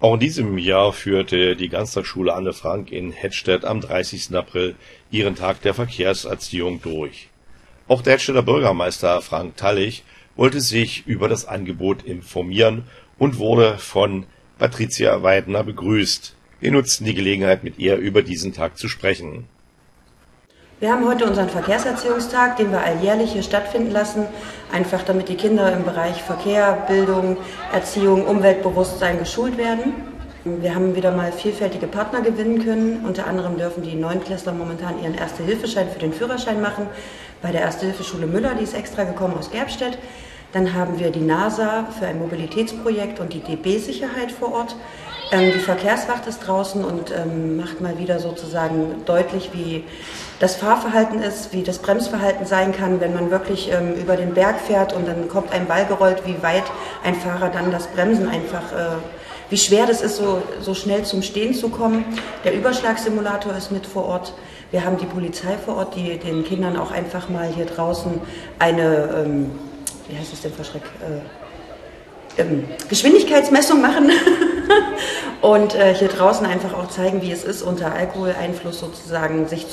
Auch in diesem Jahr führte die Ganztagsschule Anne Frank in Hettstedt am 30. April ihren Tag der Verkehrserziehung durch. Auch der Hettstedter Bürgermeister Frank Tallich wollte sich über das Angebot informieren und wurde von Patricia Weidner begrüßt. Wir nutzten die Gelegenheit, mit ihr über diesen Tag zu sprechen. Wir haben heute unseren Verkehrserziehungstag, den wir alljährlich hier stattfinden lassen, einfach damit die Kinder im Bereich Verkehr, Bildung, Erziehung, Umweltbewusstsein geschult werden. Wir haben wieder mal vielfältige Partner gewinnen können. Unter anderem dürfen die Neunklässler momentan ihren Erste-Hilfe-Schein für den Führerschein machen bei der Erste-Hilfe-Schule Müller, die ist extra gekommen aus Gerbstedt. Dann haben wir die NASA für ein Mobilitätsprojekt und die DB-Sicherheit vor Ort. Die Verkehrswacht ist draußen und macht mal wieder sozusagen deutlich, wie das Fahrverhalten ist, wie das Bremsverhalten sein kann, wenn man wirklich über den Berg fährt und dann kommt ein Ball gerollt, wie weit ein Fahrer dann das Bremsen einfach, wie schwer das ist, so schnell zum Stehen zu kommen. Der Überschlagssimulator ist mit vor Ort. Wir haben die Polizei vor Ort, die den Kindern auch einfach mal hier draußen eine, wie heißt es denn, Verschreck? Geschwindigkeitsmessung machen und hier draußen einfach auch zeigen, wie es ist, unter Alkoholeinfluss sozusagen sich